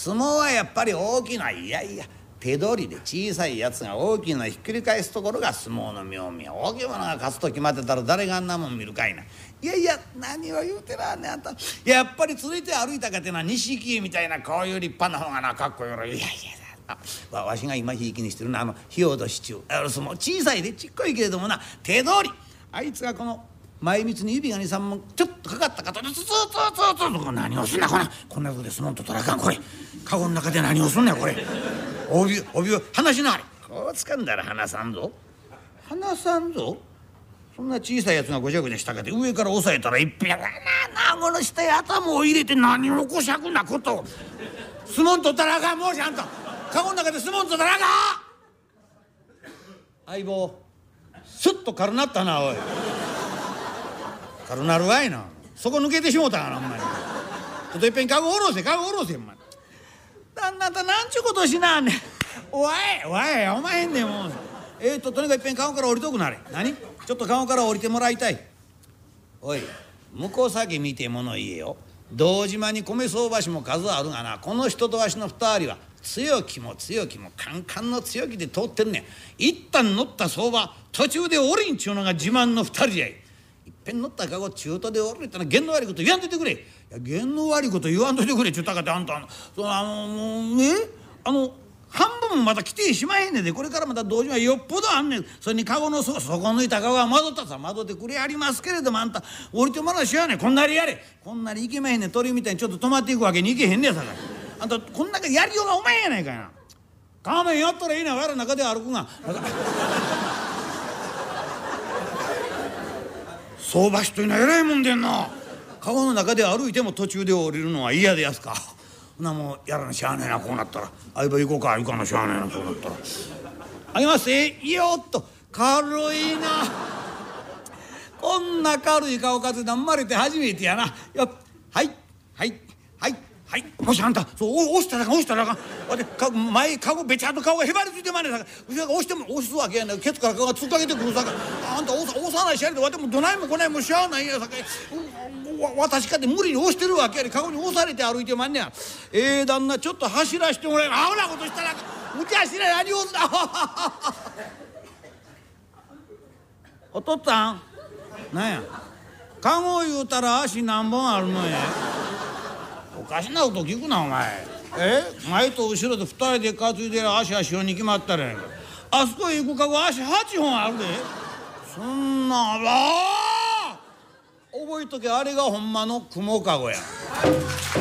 相撲はやっぱり大きな、いやいや手取りで小さいやつが大きいのをひっくり返すところが相撲の妙味や。大きいものが勝つと決まってたら誰があんなもん見るかいな。いやいや何を言うてらんねんあんた。やっぱり続いて歩いたかてな錦絵みたいなこういう立派な方がなかっこよろ。いやいやわしが今ひいきにしてるのはひよどしちゅう相撲小さいでちっこいけれどもな手取りあいつがこの前みつに指が23本ちょっとかかったかとツツツツツツ何をすんなこんなとこで相撲とったらあかん。これカゴの中で何をすんねんこれ。帯を離しなはれ。こう掴んだら離さんぞ離さんぞ。そんな小さいやつがごちゃごちゃしたかて上から押さえたら一品な顎の下へ頭を入れて何をこしゃくなこと相撲取ったらあかん。もうちゃんとカゴの中で相撲取ったらあかん。相棒スッと軽なったなおい。軽なるわいな。そこ抜けてしもうたがなほんまに。ちょっといっぺんカゴ下ろせお前。旦那となんちゅうことしなあんねん。お前へんねんもう。とにかくいっぺんカゴから降りとくなれ。何ちょっとカゴから降りてもらいたい。おい向こう先見てもの言えよ。堂島に米相場師も数あるがなこの人とわしの二人は強気もカンカンの強気で通ってるねん。一旦乗った相場途中で降りんちゅうのが自慢の二人やい。いっぺん乗ったカゴ中途で降りたら弦の悪いこと言わんといてくれ。いや弦の悪いこと言わんといてくれちゅうたかてあんた半分まだ来てしまへんねんで。これからまた同時はよっぽどあんねん。それにカゴの底抜いたカゴが窓ったさ窓でくれありますけれどもあんた降りてもらうしやねん。こんなりやれ。こんなりいけまへんねん。鳥みたいにちょっと止まっていくわけにいけへんねんさかい。あんたこんなやりようがお前やないかいな。カーメンやったらいいな。わら中で歩くが相場師というのは偉いもんでんな。カゴの中で歩いても途中で降りるのは嫌でやすか。ほなもうやらなしゃあねえなこうなったら。相場行こうか行かなしゃあねえなこうなったら。あげますよっと軽いな。こんな軽い顔数生まれて初めてやな。よっはいもしあんたそう押したらあかん。前カゴべちゃっと顔がへばりついてまんねんさか。後ろが押すわけやねん。ケツから顔が突っかけてくるさか。あんた押さないしやりでわてもどないもこないもしゃあないやさか。私かて無理に押してるわけやでカゴに押されて歩いてまんねや。旦那ちょっと走らしてもらえ。アホなことしたらむちゃしない何をすなお父っつぁんなんやカゴ言うたら足何本あるのや。おかしなこと聞くなお前。前と後ろで2人で担いでる足は4に決まったらやんか。あそこへ行くカゴ足8本あるで。そんな覚えとけあれがほんまの雲カゴや。